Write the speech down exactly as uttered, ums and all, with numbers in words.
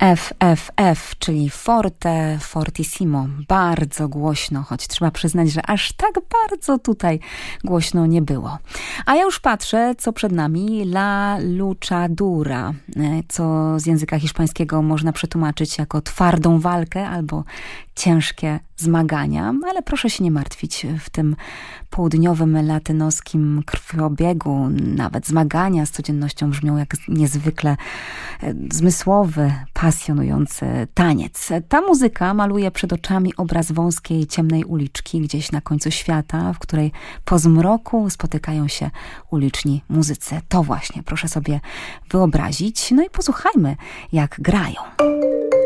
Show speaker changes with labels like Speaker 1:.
Speaker 1: F F F, czyli forte, fortissimo, bardzo głośno, choć trzeba przyznać, że aż tak bardzo tutaj głośno nie było. A ja już patrzę, co przed nami. La luchadura, co z języka hiszpańskiego można przetłumaczyć jako twardą walkę albo ciężkie zmagania, ale proszę się nie martwić, w tym południowym latynoskim krwiobiegu nawet zmagania z codziennością brzmią jak niezwykle zmysłowy, pasjonujący taniec. Ta muzyka maluje przed oczami obraz wąskiej, ciemnej uliczki gdzieś na końcu świata, w której po zmroku spotykają się uliczni muzycy. To właśnie proszę sobie wyobrazić, no i posłuchajmy, jak grają.